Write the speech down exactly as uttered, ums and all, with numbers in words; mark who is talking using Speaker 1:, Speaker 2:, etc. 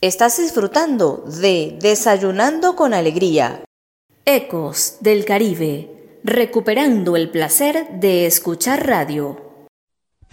Speaker 1: Estás disfrutando de Desayunando con Alegría.
Speaker 2: Ecos del Caribe, recuperando el placer de escuchar radio.